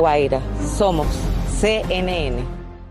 Guaira. Somos CNN.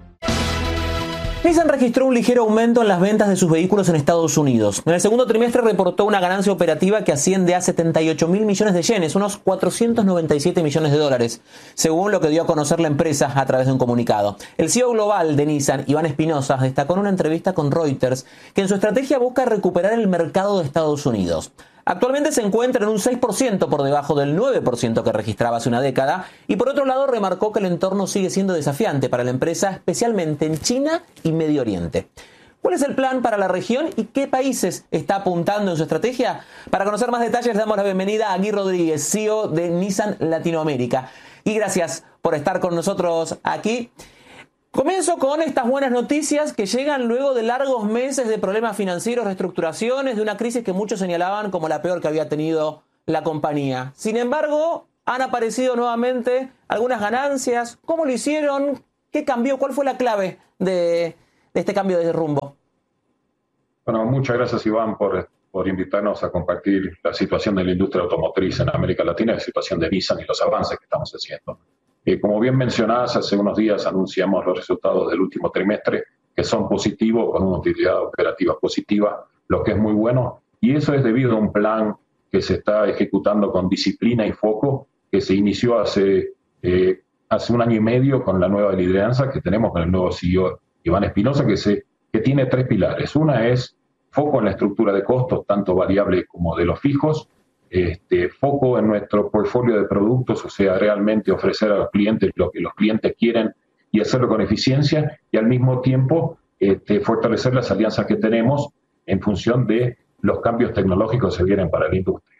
Nissan registró un ligero aumento en las ventas de sus vehículos en Estados Unidos. En el segundo trimestre reportó una ganancia operativa que asciende a 78 mil millones de yenes, unos 497 millones de dólares, según lo que dio a conocer la empresa a través de un comunicado. El CEO global de Nissan, Iván Espinosa, destacó en una entrevista con Reuters que en su estrategia busca recuperar el mercado de Estados Unidos. Actualmente se encuentra en un 6% por debajo del 9% que registraba hace una década y por otro lado remarcó que el entorno sigue siendo desafiante para la empresa, especialmente en China y Medio Oriente. ¿Cuál es el plan para la región y qué países está apuntando en su estrategia? Para conocer más detalles, le damos la bienvenida a Gui Rodríguez, CEO de Nissan Latinoamérica. Y gracias por estar con nosotros aquí. Comienzo con estas buenas noticias que llegan luego de largos meses de problemas financieros, reestructuraciones, de una crisis que muchos señalaban como la peor que había tenido la compañía. Sin embargo, han aparecido nuevamente algunas ganancias. ¿Cómo lo hicieron? ¿Qué cambió? ¿Cuál fue la clave de este cambio de rumbo? Bueno, muchas gracias, Iván, por invitarnos a compartir la situación de la industria automotriz en América Latina y la situación de Nissan y los avances que estamos haciendo. Como bien mencionás, hace unos días anunciamos los resultados del último trimestre, que son positivos, con una utilidad operativa positiva, lo que es muy bueno. Y eso es debido a un plan que se está ejecutando con disciplina y foco, que se inició hace un año y medio con la nueva lideranza que tenemos con el nuevo CEO Iván Espinosa, que tiene tres pilares. Una es foco en la estructura de costos, tanto variable como de los fijos. Foco en nuestro portfolio de productos, o sea, realmente ofrecer a los clientes lo que los clientes quieren y hacerlo con eficiencia, y al mismo tiempo fortalecer las alianzas que tenemos en función de los cambios tecnológicos que se vienen para la industria.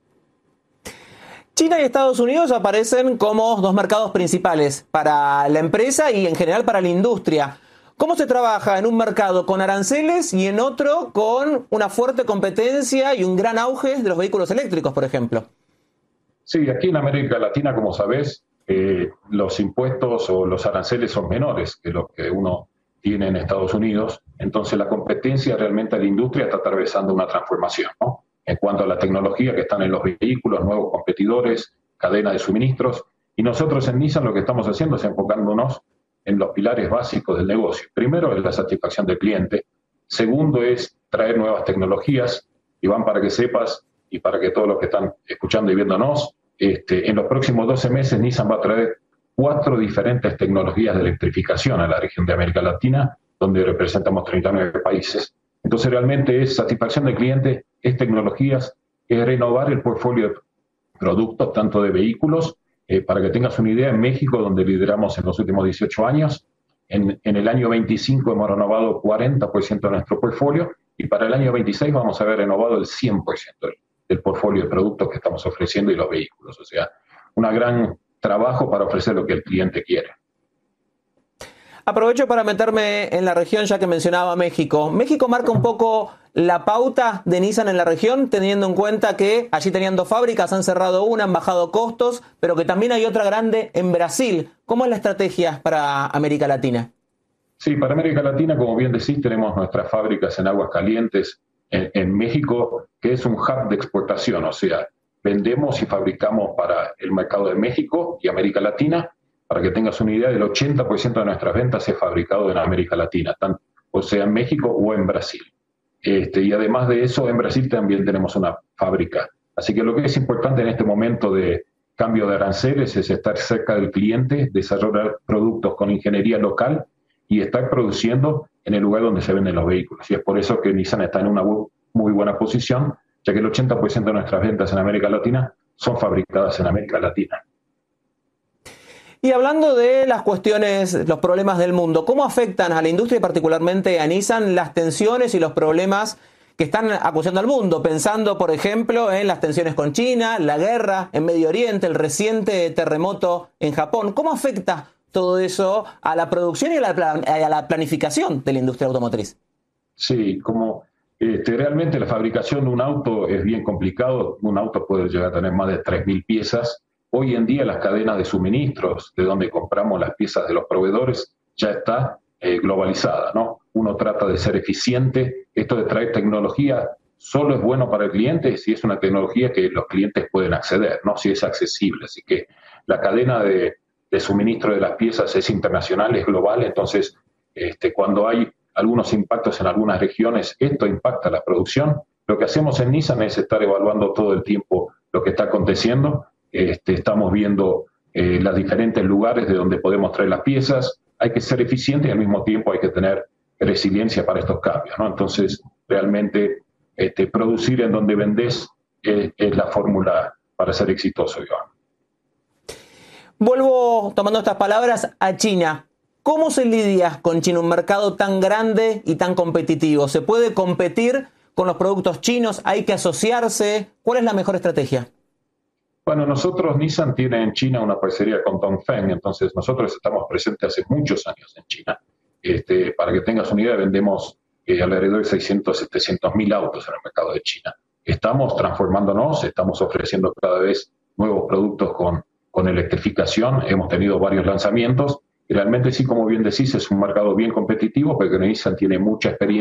China y Estados Unidos aparecen como dos mercados principales para la empresa y en general para la industria. ¿Cómo se trabaja en un mercado con aranceles y en otro con una fuerte competencia y un gran auge de los vehículos eléctricos, por ejemplo? Sí, aquí en América Latina, como sabés, los impuestos o los aranceles son menores que los que uno tiene en Estados Unidos. Entonces la competencia realmente de la industria está atravesando una transformación, ¿no? En cuanto a la tecnología que están en los vehículos, nuevos competidores, cadena de suministros. Y nosotros en Nissan lo que estamos haciendo es enfocándonos en los pilares básicos del negocio. Primero es la satisfacción del cliente. Segundo es traer nuevas tecnologías. Iván, para que sepas y para que todos los que están escuchando y viéndonos, en los próximos 12 meses Nissan va a traer 4 diferentes tecnologías de electrificación a la región de América Latina, donde representamos 39 países. Entonces realmente es satisfacción del cliente, es tecnologías, es renovar el portfolio de productos, tanto de vehículos. Para que tengas una idea, en México, donde lideramos en los últimos 18 años, en el año 25 hemos renovado 40% de nuestro portfolio y para el año 26 vamos a haber renovado el 100% del portfolio de productos que estamos ofreciendo y los vehículos. O sea, un gran trabajo para ofrecer lo que el cliente quiere. Aprovecho para meterme en la región ya que mencionaba México. México marca un poco la pauta de Nissan en la región, teniendo en cuenta que allí tenían 2 fábricas, han cerrado una, han bajado costos, pero que también hay otra grande en Brasil. ¿Cómo es la estrategia para América Latina? Sí, para América Latina, como bien decís, tenemos nuestras fábricas en Aguascalientes, en México, que es un hub de exportación, o sea, vendemos y fabricamos para el mercado de México y América Latina. Para que tengas una idea, el 80% de nuestras ventas es fabricado en América Latina, o sea, en México o en Brasil. Y además de eso, en Brasil también tenemos una fábrica. Así que lo que es importante en este momento de cambio de aranceles es estar cerca del cliente, desarrollar productos con ingeniería local y estar produciendo en el lugar donde se venden los vehículos. Y es por eso que Nissan está en una muy buena posición, ya que el 80% de nuestras ventas en América Latina son fabricadas en América Latina. Y hablando de las cuestiones, los problemas del mundo, ¿cómo afectan a la industria y particularmente a Nissan las tensiones y los problemas que están acusando al mundo? Pensando, por ejemplo, en las tensiones con China, la guerra en Medio Oriente, el reciente terremoto en Japón. ¿Cómo afecta todo eso a la producción y a la planificación de la industria automotriz? Sí, como realmente la fabricación de un auto es bien complicado. Un auto puede llegar a tener más de 3.000 piezas. Hoy en día las cadenas de suministros, de donde compramos las piezas de los proveedores, ya está globalizada, ¿no? Uno trata de ser eficiente. Esto de traer tecnología solo es bueno para el cliente si es una tecnología que los clientes pueden acceder, ¿no? Si es accesible. Así que la cadena de de suministro de las piezas es internacional, es global, entonces cuando hay algunos impactos en algunas regiones, esto impacta la producción. Lo que hacemos en Nissan es estar evaluando todo el tiempo lo que está aconteciendo. Estamos viendo los diferentes lugares de donde podemos traer las piezas. Hay que ser eficiente y al mismo tiempo hay que tener resiliencia para estos cambios, ¿no? Entonces, realmente producir en donde vendés es la fórmula para ser exitoso, Iván. Vuelvo, tomando estas palabras, a China. ¿Cómo se lidia con China, un mercado tan grande y tan competitivo? ¿Se puede competir con los productos chinos? ¿Hay que asociarse? ¿Cuál es la mejor estrategia? Bueno, Nissan tiene en China una parcería con Dongfeng, entonces nosotros estamos presentes hace muchos años en China. Para que tengas una idea, vendemos alrededor de 600, 700 mil autos en el mercado de China. Estamos transformándonos, estamos ofreciendo cada vez nuevos productos con electrificación, hemos tenido varios lanzamientos. Realmente sí, como bien decís, es un mercado bien competitivo, porque Nissan tiene mucha experiencia